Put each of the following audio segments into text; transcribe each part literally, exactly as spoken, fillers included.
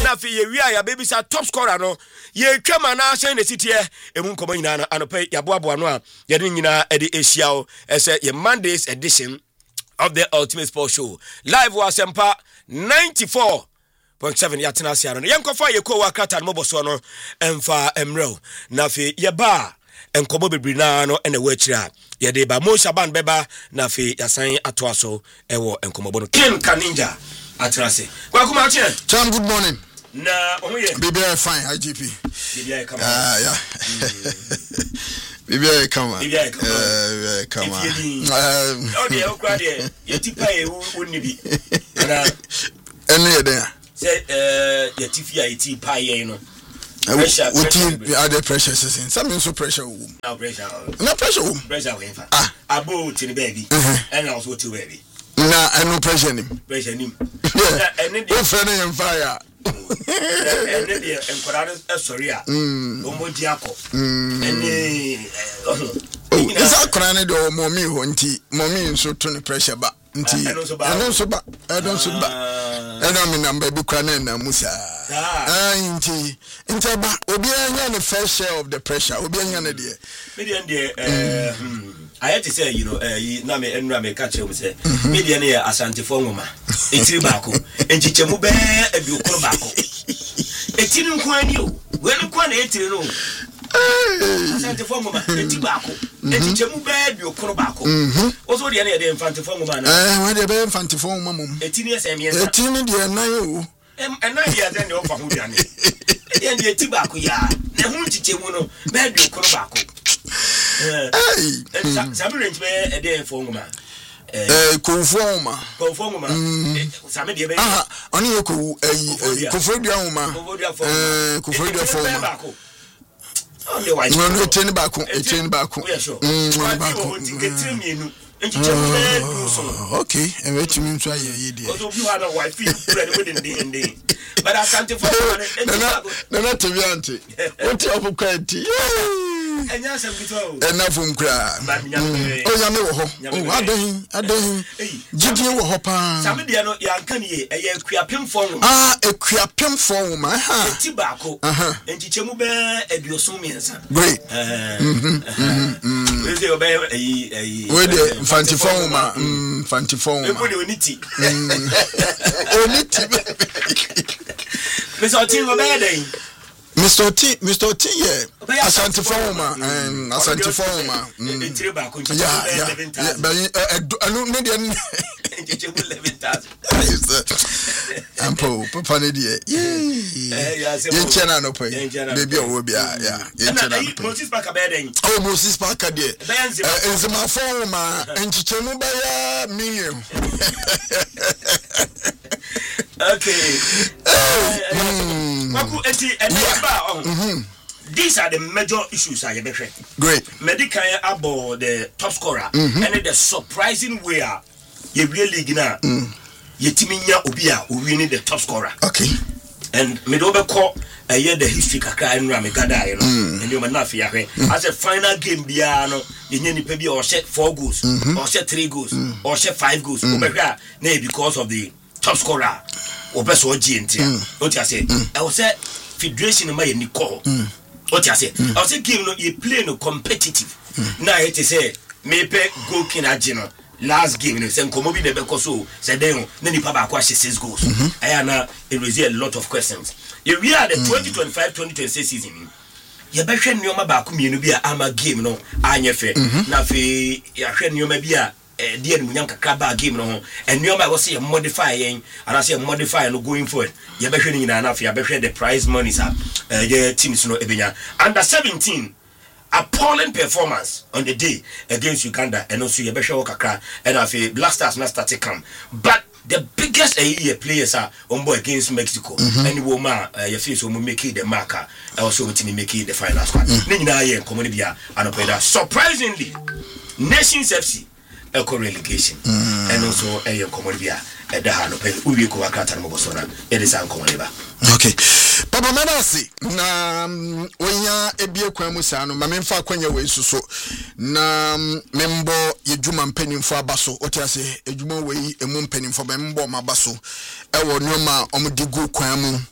na fi ye wi aya baby sa top scorer no ye twama na asen ne sitie emu nkomo nyina no anope yaboabo no a ye de nyina e de Asia ese ye Mondays edition of the Ultimate Sports Show live was Sempa ninety-four point seven yatena asia no yenkofa ye ko wakata no boso no emfa emrel na fi ye ba enkobo bebri na no ene wachira ye de ba Mo Shaban beba na fi yasan atoaso ewo enkomo bo no Ken Kaninja atrase kwa kuma atie Chan, good morning. Na omuye Baby fine I G P. Baby come ah yeah Baby come on Baby come uh come on um oh dey okwa dey ye tipa e wonni bi na ene dey say eh ye tifia e tipa ye no pressure pressure are the pressure sin some so pressure wo now pressure na pressure wo pressure we fa ah abo tini baby and also to baby na eno pressure nim pressure nim ene dey o fe na fire ene dey enkwara no sorry a o modi akọ ene isa kwara ne do mommy ho nti mommy nso to ne pressure ba nti eno so ba eno so ba eno me number bi kwa na na musa ah nti nti ba obi anya ne fair share of the pressure obi anya ne de me de eh I had to say, you know, eh na me enra me ka che me say me de ne asantefo nwoma etiri baako enchichemu be abi okoro baako etiri nkwani o we nkwa na etiri no asantefo nwoma etiri baako enchichemu be abi okoro baako ozo de ne de infantefo nwoma na eh we de be infantefo nwoma mom etiri ese me esa etiri de nan o em na dia de ne ofa ho diane e de etiri baako ya ne hu nchichemu no be abi okoro baako hey Sabi range be e dey for ngoma eh konfoma konfoma sabi dey be ah oni e ko eh konfodia ngoma eh konfodia forma on the white no no ten baako ten baako mm baako getiri mienu enchichemu be do so okay e wetimi nso aye ye dey ozo bi ha na wife friend we dey dey but asante for na na na tebiante oti opukwanti enya asem gito ena fom kra o ya me wo ho o adan adan gidi wo ho pa sabe de no ya nka ne eye akuapem fon ah akuapem fon ma ha eti baako enchichemu be aduosun miensa great we say obe eyi eyi we de infanti fon ma infanti fon ma e ko de oniti oniti me so tin obe dey Mister T, Mister T, yeah. Asante Foma, um, Asante Foma. Yeah, yeah. But I don't need any. Ampo, Papa Nidia. Yeah, yeah. Chena no pay. Baby, I will be. Yeah, yeah. Moses Parker bedding. Oh, Moses Parker, dear. Is my Foma and Chichenu by a million. Okay. These are the major issues I have. Great. Medical about the top scorer and the surprising way you really gina yetiminya obia winning the top scorer. Okay. And Medobe call a year the history kakra and Ramegada, you know, and you manafia as a final game biano, you need to be or set four goals, or set three goals, or set five goals, nay because of the top scorer. Obeso G N T. What you say? I was say federation ma ye Nicole. What you say? I was say game no you play no competitive. Now it say me pe go kinagino. Last game no say nkomo bi na be koso say den na nipa ba kwa six goals. I na it raise a lot of questions. You we are the twenty twenty-five twenty twenty-six season. You be hwe nneoma ba ko mienu bi a ama game no anye fe. Na fe ya hwe nneoma bi a eh dear munyam kakra ba game no and nneoma was say modify yen and I say modify no going forward. You be hwe ni na na fe ya be hwe the prize money sa eh your teams no ebenya. Under seventeen appalling performance on the day against Uganda and also you be hwe kakra and I fe Black Stars na start to come. But the biggest uh, players are on board against Mexico. Mm-hmm. And woman, uh, your face will make it the marker. Also, to make it the final squad. Mm-hmm. Surprisingly, Nations F C a co-relegation, mm-hmm. and also a Comodia at the Hanope. We will work out and Mobosona. It is uncommonable. Okay. Papa Manasi, na wenya ebie kwamusano, mamemfa kwenya we suso. Na membo yejuma mpenimfo abaso. Otiase ejuma we emu mpenimfo membo mabaso. Ewo nyoma omudigu kwamu.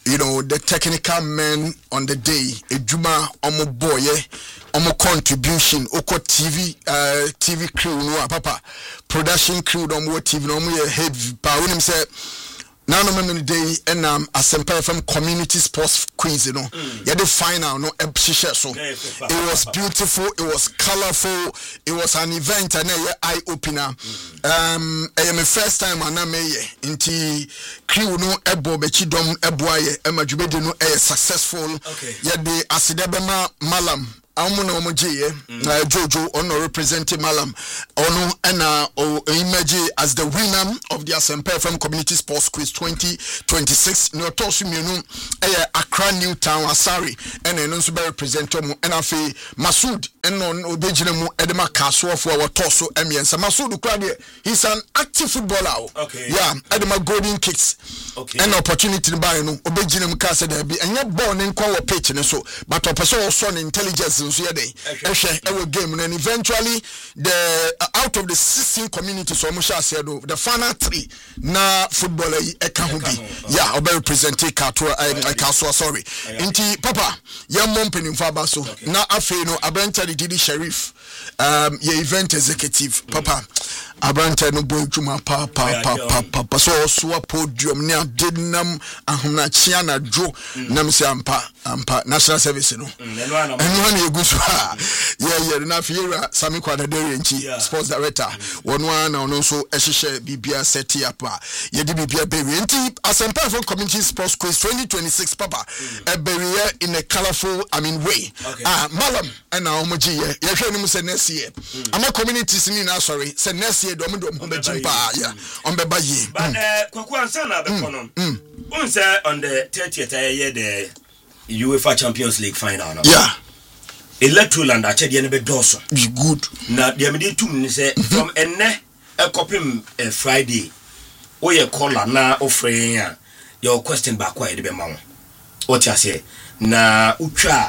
you know, the technical men on the day, Ejuma, Omo Boye, Omo contribution, Oko T V, uh, T V crew, no, papa, production crew, Omo T V, Omo head, but when him say, now no man day and um Asempa F M community sports quiz, you know. Mm. Yeah, the final no episode. So it was beautiful, it was colorful, it was an event and a eye opener. Mm. Um I am a first time and I may inti crew no ebo bechi dom eboye emajubede no a successful. Okay. Yeah, the Asidebema Malam. Amu na omoje na Jojo ono representing Malam ono ena o image as the winner of the Asempa F M Community Sports Quiz twenty twenty-six no tosu mienu eh Accra New Town Asari ena eno nso be represent omo ena fe Masood eno obejina mu edema kaso for our toso emiensa Masood kra de he's an active footballer. Okay. Yeah, edema golden kicks. Okay. An opportunity to buy no obejina mu ka se da bi enye ball ne nkwa wo pitch ne so but opese also on intelligence so yede ehwe game and eventually the uh, out of the sixteen communities so musha said the final three na footballer e ka ho bi yeah obe represent Kato I Kaso sorry inti papa ya mompeni mfa ba so na afi no Abranta Didi Sheriff um ye event executive papa Abranta no boy juma pa pa pa pa so so podium ne adinam ahona chia na dro nam se ampa ampa national service no eno na egusu ha yeah yeah na fiera Sami Kwadadere nchi sports director wono ana ono so ehihye bibia set up ye di bibia bewe nti Asempa F M Community Sports Quiz twenty twenty-six papa e bewe in a colorful I mean way ah Malam and na omoji ye ye hwe ni mu se next year ama communities ni na sorry se next year do mo do mo be jimpa yeah on be ba ye but eh kwaku ansa na be kono on say on the thirtieth year the UEFA Champions League final no yeah Electroland achede ne be doso be good na dia me dey tum ni say from enne e kopim Friday o ye caller na ofren a your question back why dey be ma wo what you say na utwa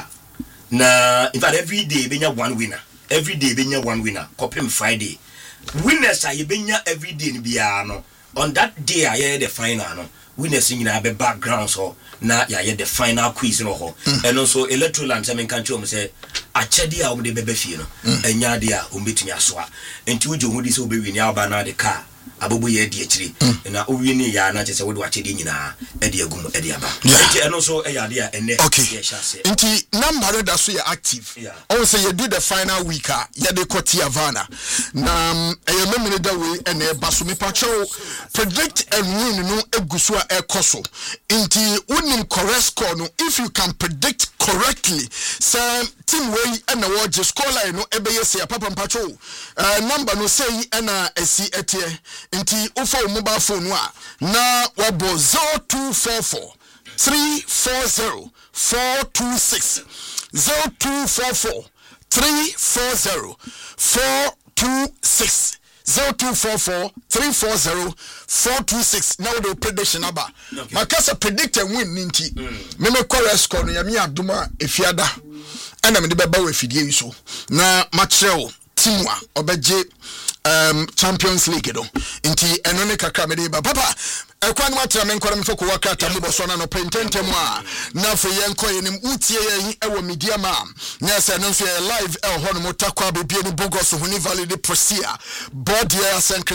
na in fact every day benya one winner every day benya one winner kopim Friday winners are benya every day ni bia no on that day aye the final no winners nyina be background so na ya ye the final quiz no ho and also Electroland say men kan tro mo say achede a o de bebe fie no enya de a o betumi asoa enti wo johu di say o be wini aba na de car abobo ye di akiri na o wini ya na chese wo de achede nyina e de agum e de aba enti and also e ya de a ene ye sha say enti number that so you active o say you do the final week a ye de koti Havana na e ye memene da we e na e baso me pacho predict and win no egusu a e koso enti unim correct score no if you can predict correctly say team way and na wo just score line no e be yes ya papa pacho uh, number no say e na esi etie nti ofo mobile phone wa na wabo zero two four four three four zero four two six zero two four four three four zero four two six zero two four four three four zero four two six now the prediction aba makasa predict and win ninti me me correct score no ya me adoma efiada ana me de beba we fidie so na macheo timwa obeje um Champions League do inti eno ne kakra me de ba papa ekwa no atra me nkora me foko wakata mo boso na no pententem a na fo ye nko ye nim utie ye ewo media ma na se no so ye live el hono mo takwa bebie ni Bogos Huni Valley de Prosia board ye asen